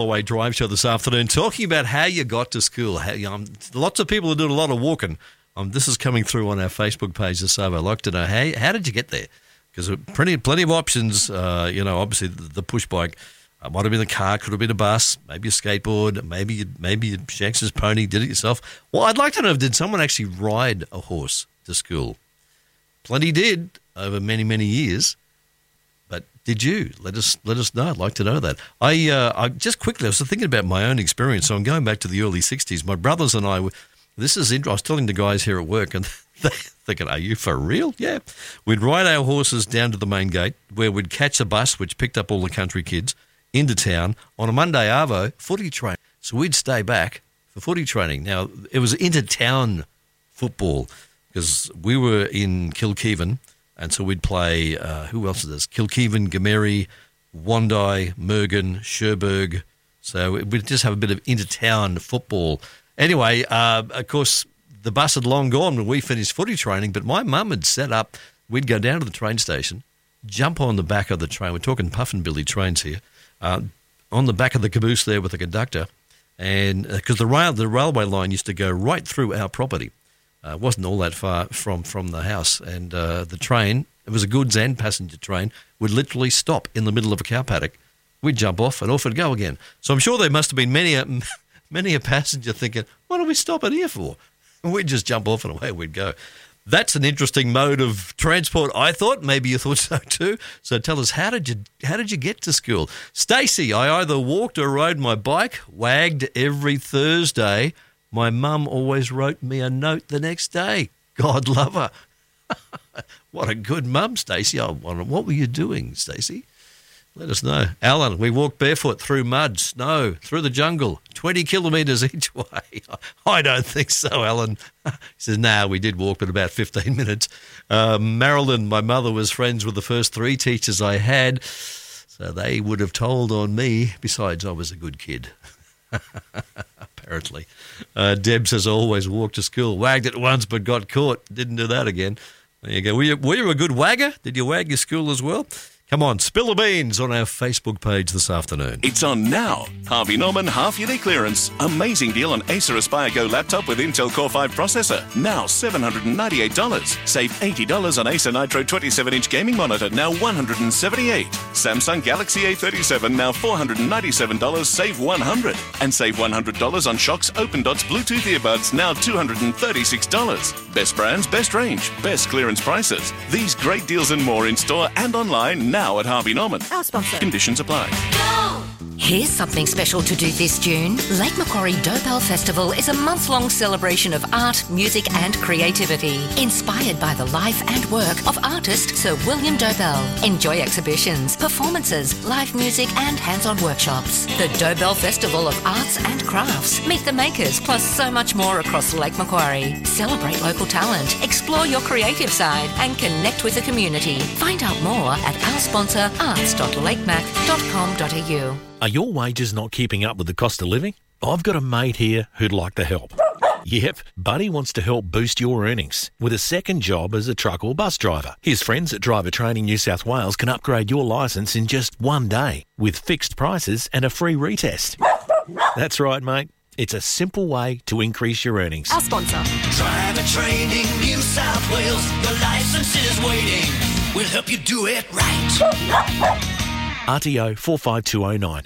Away Drive Show this afternoon, talking about how you got to school. Lots of people are doing a lot of walking. This is coming through on our Facebook page this over. I'd like to know, how did you get there? Because plenty of options. Obviously the push bike might have been a car, could have been a bus, maybe a skateboard, maybe Shanks's pony. Did it yourself? Well, I'd like to know, did someone actually ride a horse to school? Plenty did over many, many years. But did you? Let us know. I'd like to know that. I just quickly, I was thinking about my own experience. So I'm going back to the early 60s. My brothers and I, I was telling the guys here at work, and they're thinking, are you for real? Yeah. We'd ride our horses down to the main gate, where we'd catch a bus, which picked up all the country kids, into town. On a Monday arvo, footy training. So we'd stay back for footy training. Now, it was inter-town football, because we were in Kilkevin. And so we'd play, who else is this? Kilkevin, Gameri, Wandai, Mergen, Sherburg. So we'd just have a bit of inter-town football. Anyway, of course, the bus had long gone when we finished footy training, but my mum had set up, we'd go down to the train station, jump on the back of the train. We're talking Puff and Billy trains here. On the back of the caboose there with the conductor. And because the railway line used to go right through our property. It wasn't all that far from the house, and the train, it was a goods and passenger train, would literally stop in the middle of a cow paddock. We'd jump off and off it'd go again. So I'm sure there must have been many a passenger thinking, what are we stopping here for? And we'd just jump off and away we'd go. That's an interesting mode of transport, I thought. Maybe you thought so too. So tell us, how did you get to school? Stacey, I either walked or rode my bike, wagged every Thursday. My mum always wrote me a note the next day. God love her. What a good mum, Stacey. What were you doing, Stacey? Let us know. Alan, we walked barefoot through mud, snow, through the jungle, 20 kilometres each way. I don't think so, Alan. He says, we did walk, but about 15 minutes. Marilyn, my mother was friends with the first 3 teachers I had, so they would have told on me. Besides, I was a good kid. Apparently. Deb says, I always walked to school. Wagged it once but got caught. Didn't do that again. There you go. Were you a good wagger? Did you wag your school as well? Come on, spill the beans on our Facebook page this afternoon. It's on now. Harvey Norman half-yearly clearance. Amazing deal on Acer Aspire Go laptop with Intel Core 5 processor. Now $798. Save $80 on Acer Nitro 27-inch gaming monitor. Now $178. Samsung Galaxy A37. Now $497. Save $100. And save $100 on Shox Open Dots Bluetooth earbuds. Now $236. Best brands, best range, best clearance prices. These great deals and more in store and online now at Harvey Norman. Our sponsor. Conditions apply. Go! Here's something special to do this June. Lake Macquarie Dobell Festival is a month-long celebration of art, music and creativity, inspired by the life and work of artist Sir William Dobell. Enjoy exhibitions, performances, live music and hands-on workshops. The Dobell Festival of Arts and Crafts. Meet the makers, plus so much more across Lake Macquarie. Celebrate local talent, explore your creative side and connect with the community. Find out more at our sponsor arts.lakemac.com.au. Are your wages not keeping up with the cost of living? I've got a mate here who'd like to help. Yep, Buddy wants to help boost your earnings with a second job as a truck or bus driver. His friends at Driver Training New South Wales can upgrade your licence in just one day with fixed prices and a free retest. That's right, mate. It's a simple way to increase your earnings. Our sponsor. Driver Training New South Wales. Your licence is waiting. We'll help you do it right. RTO 45209.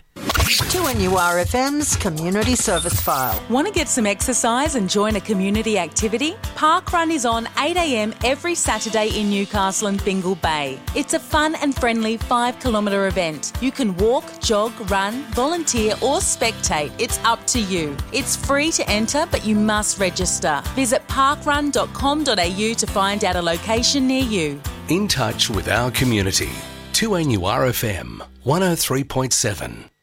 2NURFM's Community Service File. Want to get some exercise and join a community activity? Parkrun is on 8 a.m. every Saturday in Newcastle and Bingle Bay. It's a fun and friendly 5-kilometre event. You can walk, jog, run, volunteer or spectate. It's up to you. It's free to enter, but you must register. Visit parkrun.com.au to find out a location near you. In touch with our community. 2NURFM 103.7.